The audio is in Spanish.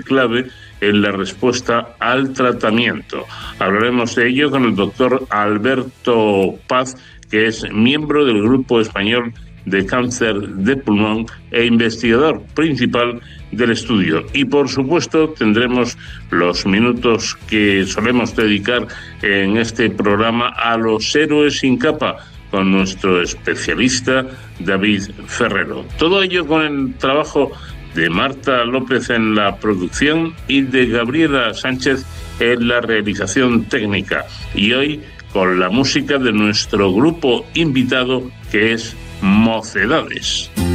clave en la respuesta al tratamiento. Hablaremos de ello con el doctor Alberto Paz, que es miembro del Grupo Español de Cáncer de Pulmón e investigador principal del estudio. Y por supuesto tendremos los minutos que solemos dedicar en este programa a los héroes sin capa, con nuestro especialista David Ferrero. Todo ello con el trabajo de Marta López en la producción y de Gabriela Sánchez en la realización técnica. Y hoy con la música de nuestro grupo invitado, que es Mocedades.